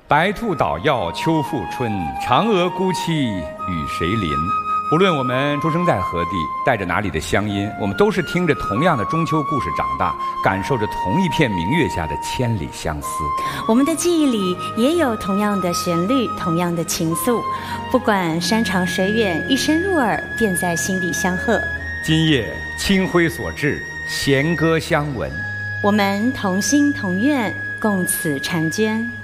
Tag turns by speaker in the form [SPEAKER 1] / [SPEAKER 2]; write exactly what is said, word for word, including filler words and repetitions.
[SPEAKER 1] 白兔捣药秋复春，嫦娥孤栖与谁邻？无论我们出生在何地，带着哪里的乡音，我们都是听着同样的中秋故事长大，感受着同一片明月下的千里相思。
[SPEAKER 2] 我们的记忆里也有同样的旋律，同样的情愫，不管山长水远，一声入耳便在心底相和。
[SPEAKER 1] 今夜清辉所至，弦歌相闻，
[SPEAKER 2] 我们同心同愿，共此婵娟。